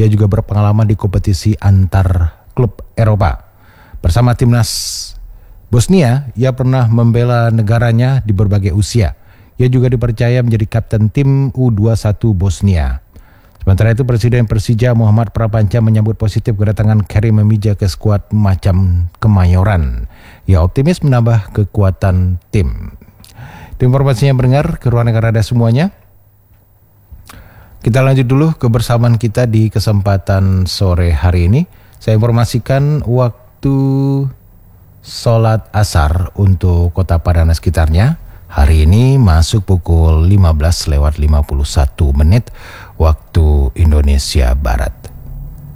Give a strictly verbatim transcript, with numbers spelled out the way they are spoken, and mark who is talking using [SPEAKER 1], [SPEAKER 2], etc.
[SPEAKER 1] Ia juga berpengalaman di kompetisi antar klub Eropa. Bersama timnas Bosnia, ia pernah membela negaranya di berbagai usia. Ia juga dipercaya menjadi kapten tim U dua puluh satu Bosnia. Sementara itu Presiden Persija Muhammad Prapanca menyambut positif kedatangan Karim Memija ke skuad Macam Kemayoran. Ia optimis menambah kekuatan tim. Itu informasinya mendengar ke ruang negara ada semuanya. Kita lanjut dulu kebersamaan kita di kesempatan sore hari ini. Saya informasikan waktu sholat asar untuk Kota Padang dan sekitarnya. Hari ini masuk pukul lima belas lewat lima puluh satu menit waktu Indonesia Barat.